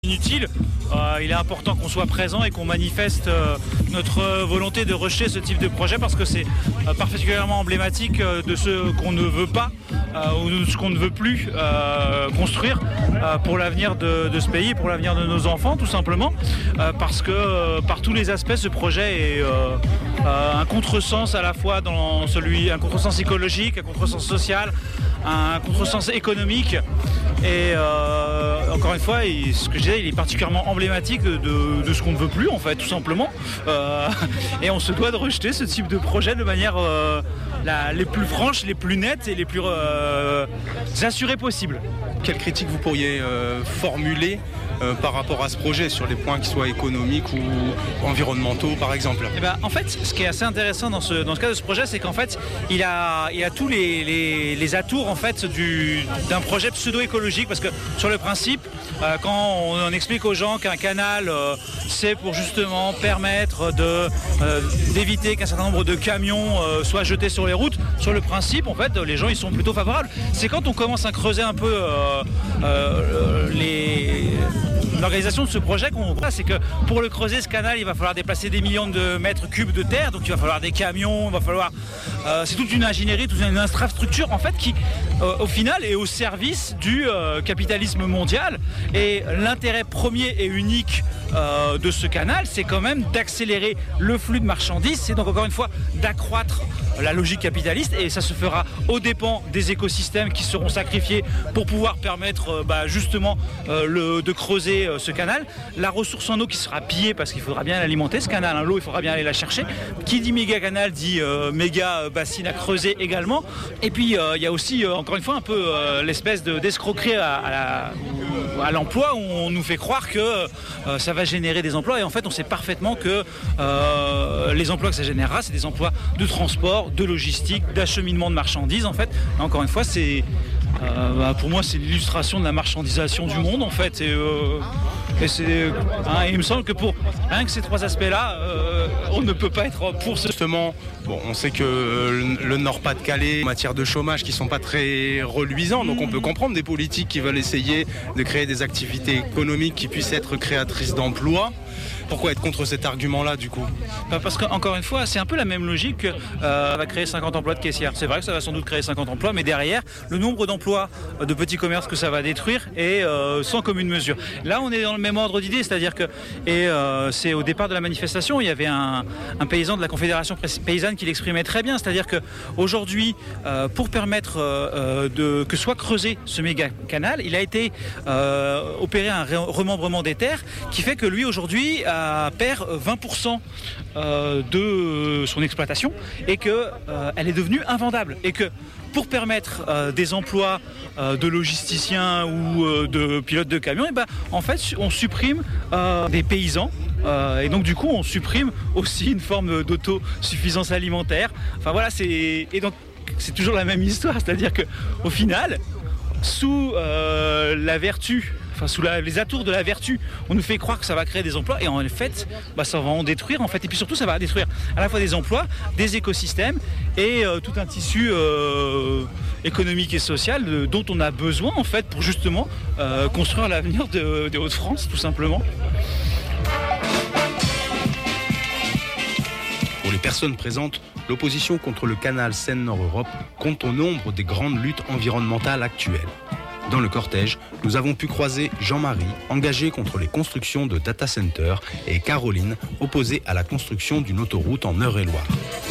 Inutile, il est important qu'on soit présent et qu'on manifeste notre volonté de rejeter ce type de projet parce que c'est particulièrement emblématique de ce qu'on ne veut pas ou de ce qu'on ne veut plus construire pour l'avenir de ce pays, pour l'avenir de nos enfants tout simplement, parce que par tous les aspects ce projet est un contresens à la fois un contresens écologique, un contresens social, un contresens économique et encore une fois, ce que je disais, il est particulièrement emblématique de ce qu'on ne veut plus en fait, tout simplement. Et on se doit de rejeter ce type de projet de manière les plus franches, les plus nettes et les plus assurées possible. Quelle critique vous pourriez formuler par rapport à ce projet sur les points qui soient économiques ou environnementaux par exemple? En fait, ce qui est assez intéressant dans ce cas de ce projet, c'est qu'en fait, il a tous les atours en fait d'un projet pseudo-écologique, parce que sur le principe, quand on explique aux gens qu'un canal c'est pour justement permettre d'éviter qu'un certain nombre de camions soient jetés sur les routes, sur le principe en fait les gens ils sont plutôt favorables. C'est quand on commence à creuser un peu l'organisation de ce projet qu'on voit, c'est que pour le creuser ce canal il va falloir déplacer des millions de mètres cubes de terre, donc il va falloir des camions, il va falloir c'est toute une ingénierie, toute une infrastructure en fait qui au final est au service du capitalisme mondial, et l'intérêt premier et unique de ce canal, c'est quand même d'accélérer le flux de marchandises, c'est donc encore une fois d'accroître la logique capitaliste, et ça se fera aux dépens des écosystèmes qui seront sacrifiés pour pouvoir permettre justement de creuser ce canal. La ressource en eau qui sera pillée parce qu'il faudra bien l'alimenter ce canal, hein, l'eau il faudra bien aller la chercher. Qui dit méga canal dit méga bassine à creuser également. Et puis il y a aussi encore une fois un peu l'espèce d'escroquerie à l'emploi, où on nous fait croire que ça va générer des emplois, et en fait on sait parfaitement que les emplois que ça générera, c'est des emplois de transport, de logistique, d'acheminement de marchandises en fait. Et encore une fois c'est pour moi c'est l'illustration de la marchandisation du monde en fait, et il me semble que pour rien que ces trois aspects-là, on ne peut pas être pour ce... Justement, on sait que le Nord-Pas-de-Calais, en matière de chômage, qui sont pas très reluisants, donc on peut comprendre des politiques qui veulent essayer de créer des activités économiques qui puissent être créatrices d'emplois. Pourquoi être contre cet argument-là du coup? Parce qu'encore une fois, c'est un peu la même logique que va créer 50 emplois de caissière. C'est vrai que ça va sans doute créer 50 emplois, mais derrière, le nombre d'emplois de petits commerces que ça va détruire est sans commune mesure. Là, on est dans le même ordre d'idée, c'est-à-dire que, c'est au départ de la manifestation, il y avait un paysan de la Confédération paysanne qui l'exprimait très bien, c'est-à-dire qu'aujourd'hui, pour permettre que soit creusé ce méga canal, il a été opéré un remembrement des terres qui fait que lui, aujourd'hui, perd 20% de son exploitation, et qu'elle est devenue invendable, et que pour permettre des emplois de logisticiens ou de pilotes de camions, en fait on supprime des paysans, et donc du coup on supprime aussi une forme d'autosuffisance alimentaire. Enfin voilà, donc c'est toujours la même histoire, c'est-à-dire que au final, sous la vertu, sous les atours de la vertu, on nous fait croire que ça va créer des emplois, et en fait ça va en détruire en fait, et puis surtout ça va détruire à la fois des emplois, des écosystèmes et tout un tissu économique et social dont on a besoin en fait pour justement construire l'avenir des Hauts-de-France tout simplement. Pour les personnes présentes, l'opposition contre le canal Seine-Nord-Europe compte au nombre des grandes luttes environnementales actuelles. Dans le cortège, nous avons pu croiser Jean-Marie, engagé contre les constructions de data centers, et Caroline, opposée à la construction d'une autoroute en Eure-et-Loir.